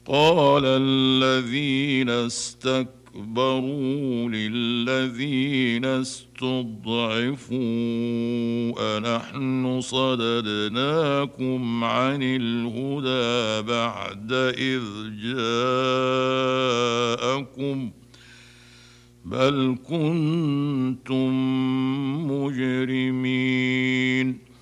قال الذين استكبروا للذين استضعفوا أنحن صددناكم عن الهدى بعد إذ جاءكم بل كنتم مجرمين